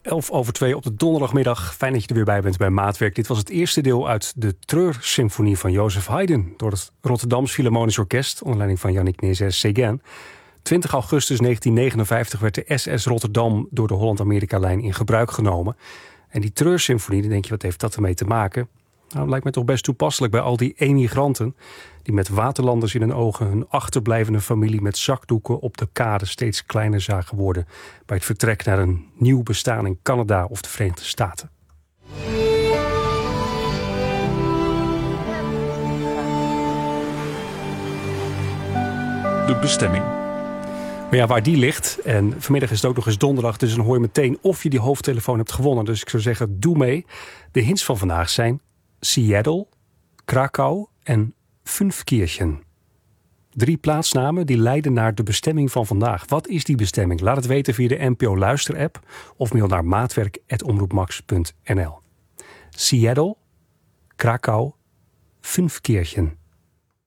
11:02 op de donderdagmiddag. Fijn dat je er weer bij bent bij Maatwerk. Dit was het eerste deel uit de Treursymfonie van Joseph Haydn door het Rotterdams Philharmonisch Orkest onder leiding van Yannick Nézet-Séguin. 20 augustus 1959 werd de SS Rotterdam door de Holland-Amerika-lijn in gebruik genomen. En die Treursymfonie, dan denk je, wat heeft dat ermee te maken? Nou, het lijkt me toch best toepasselijk bij al die emigranten die met waterlanders in hun ogen hun achterblijvende familie met zakdoeken op de kade steeds kleiner zagen worden bij het vertrek naar een nieuw bestaan in Canada of de Verenigde Staten. De bestemming. Maar ja, waar die ligt, en vanmiddag is het ook nog eens donderdag, dus dan hoor je meteen of je die hoofdtelefoon hebt gewonnen. Dus ik zou zeggen, doe mee. De hints van vandaag zijn Seattle, Krakau en Fünfkirchen. 3 plaatsnamen die leiden naar de bestemming van vandaag. Wat is die bestemming? Laat het weten via de NPO Luister-app of mail naar maatwerk@omroepmax.nl. Seattle, Krakau, Fünfkirchen.